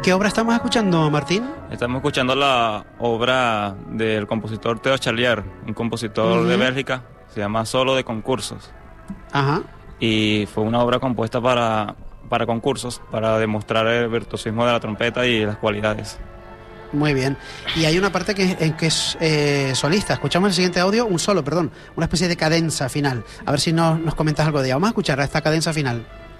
¿Qué obra estamos escuchando, Martín? Estamos escuchando la obra del compositor Theo Charlier, un compositor de Bélgica, se llama Solo de concursos. Ajá. Y fue una obra compuesta para concursos, para demostrar el virtuosismo de la trompeta y las cualidades. Muy bien. Y hay una parte en que es solista. Escuchamos el siguiente audio, una especie de cadenza final. A ver si nos comentas algo de ella. Vamos a escuchar esta cadenza final.